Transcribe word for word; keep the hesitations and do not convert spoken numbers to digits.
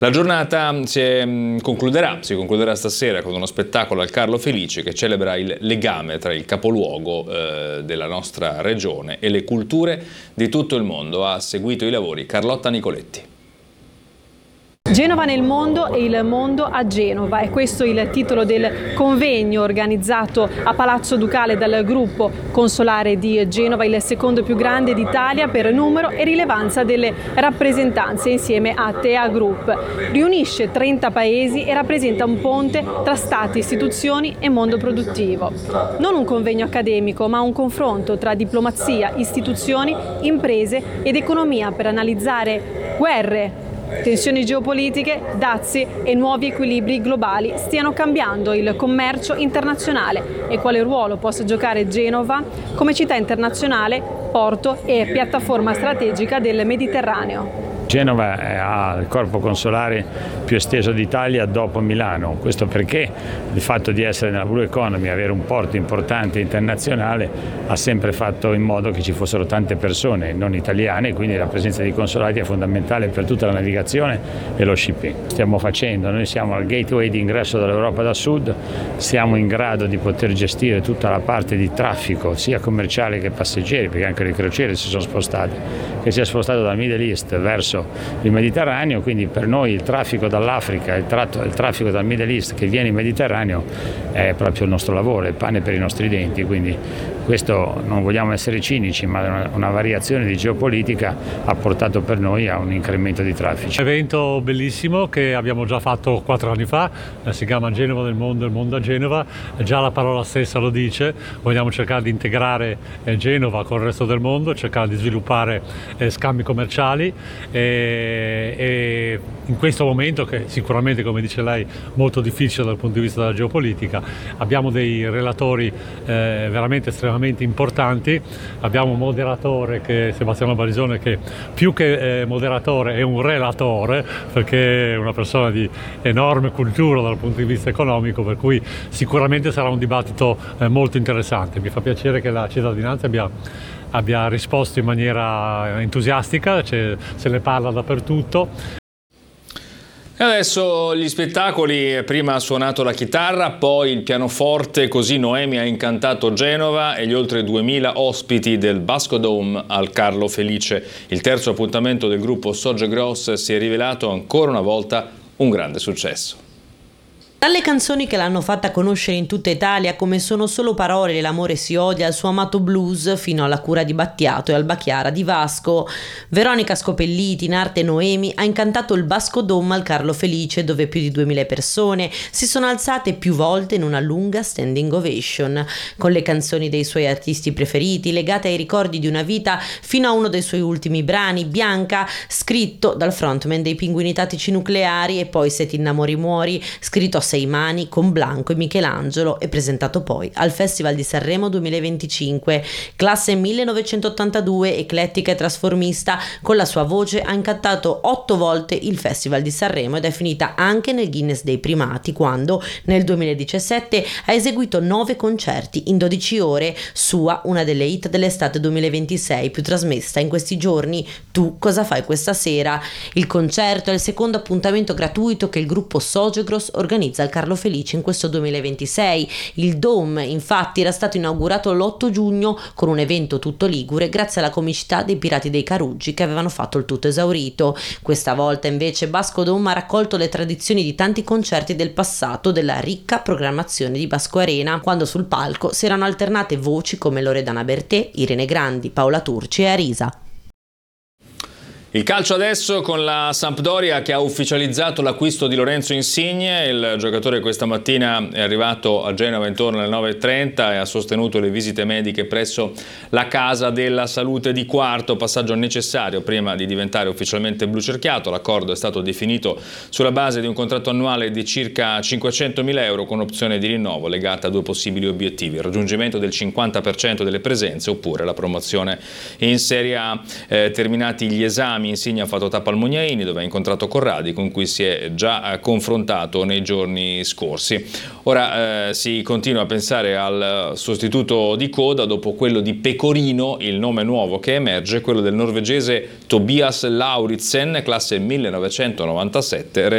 La giornata si è, concluderà, si concluderà stasera con uno spettacolo al Carlo Felice che celebra il legame tra il capoluogo eh, della nostra regione e le culture di tutto il mondo. Ha seguito i lavori Carlotta Nicoletti. Genova nel mondo e il mondo a Genova, è questo il titolo del convegno organizzato a Palazzo Ducale dal gruppo consolare di Genova, il secondo più grande d'Italia per numero e rilevanza delle rappresentanze insieme a Tea Group. Riunisce trenta paesi e rappresenta un ponte tra stati, istituzioni e mondo produttivo. Non un convegno accademico, ma un confronto tra diplomazia, istituzioni, imprese ed economia per analizzare guerre, tensioni geopolitiche, dazi e nuovi equilibri globali stiano cambiando il commercio internazionale e quale ruolo possa giocare Genova come città internazionale, porto e piattaforma strategica del Mediterraneo. Genova ha il corpo consolare più esteso d'Italia dopo Milano, questo perché il fatto di essere nella Blue Economy, avere un porto importante internazionale, ha sempre fatto in modo che ci fossero tante persone non italiane, quindi la presenza di consolati è fondamentale per tutta la navigazione e lo shipping. Stiamo facendo, noi siamo al gateway di ingresso dall'Europa da sud, siamo in grado di poter gestire tutta la parte di traffico sia commerciale che passeggeri, perché anche le crociere si sono spostate, che si è spostato dal Middle East verso il Mediterraneo, quindi per noi il traffico dall'Africa, il, il traffico dal Middle East che viene in Mediterraneo è proprio il nostro lavoro, è il pane per i nostri denti, quindi questo non vogliamo essere cinici, ma una, una variazione di geopolitica ha portato per noi a un incremento di traffici. Un evento bellissimo che abbiamo già fatto quattro anni fa, si chiama Genova del mondo, il mondo a Genova, già la parola stessa lo dice, vogliamo cercare di integrare Genova con il resto del mondo, cercare di sviluppare scambi commerciali e, e in questo momento, che sicuramente, come dice lei, molto difficile dal punto di vista della geopolitica, abbiamo dei relatori eh, veramente estremamente importanti. Abbiamo un moderatore che è Sebastiano Barisone, che più che eh, moderatore è un relatore, perché è una persona di enorme cultura dal punto di vista economico, per cui sicuramente sarà un dibattito eh, molto interessante. Mi fa piacere che la cittadinanza abbia abbia risposto in maniera entusiastica, cioè, se ne parla dappertutto. E adesso gli spettacoli, prima ha suonato la chitarra, poi il pianoforte, così Noemi ha incantato Genova e gli oltre duemila ospiti del Basco Dome al Carlo Felice. Il terzo appuntamento del gruppo Sogge Gross si è rivelato ancora una volta un grande successo. Dalle canzoni che l'hanno fatta conoscere in tutta Italia come Sono solo parole, l'amore si odia, al suo amato blues, fino alla Cura di Battiato e Alba Chiara di Vasco, Veronica Scopelliti, in arte Noemi, ha incantato il Basco Dome al Carlo Felice, dove più di duemila persone si sono alzate più volte in una lunga standing ovation, con le canzoni dei suoi artisti preferiti, legate ai ricordi di una vita, fino a uno dei suoi ultimi brani, Bianca, scritto dal frontman dei Pinguini Tattici Nucleari, e poi Se ti innamori muori, scritto a sei mani con Blanco e Michelangelo, e presentato poi al Festival di Sanremo duemilaventicinque. Classe millenovecentottantadue, eclettica e trasformista, con la sua voce ha incantato otto volte il Festival di Sanremo ed è finita anche nel Guinness dei primati, quando nel duemiladiciassette ha eseguito nove concerti in dodici ore, sua una delle hit dell'estate duemilaventisei più trasmessa in questi giorni, Tu cosa fai questa sera. Il concerto è il secondo appuntamento gratuito che il gruppo Sogegros organizza al Carlo Felice in questo duemilaventisei. Il Dome infatti era stato inaugurato l'otto giugno con un evento tutto ligure grazie alla comicità dei Pirati dei Caruggi, che avevano fatto il tutto esaurito. Questa volta invece Basco Dome ha raccolto le tradizioni di tanti concerti del passato della ricca programmazione di Basco Arena, quando sul palco si erano alternate voci come Loredana Bertè, Irene Grandi, Paola Turci e Arisa. Il calcio adesso con la Sampdoria che ha ufficializzato l'acquisto di Lorenzo Insigne. Il giocatore questa mattina è arrivato a Genova intorno alle nove e trenta e ha sostenuto le visite mediche presso la Casa della Salute di Quarto, passaggio necessario prima di diventare ufficialmente blucerchiato. L'accordo è stato definito sulla base di un contratto annuale di circa cinquecentomila euro con opzione di rinnovo legata a due possibili obiettivi: il raggiungimento del cinquanta per cento delle presenze oppure la promozione in Serie A. Eh, terminati gli esami, Insigne ha fatto tappa al Mogliaini, dove ha incontrato Corradi, con cui si è già confrontato nei giorni scorsi. Ora eh, si continua a pensare al sostituto di coda dopo quello di Pecorino. Il nome nuovo che emerge è quello del norvegese Tobias Lauritsen, classe millenovecentonovantasette.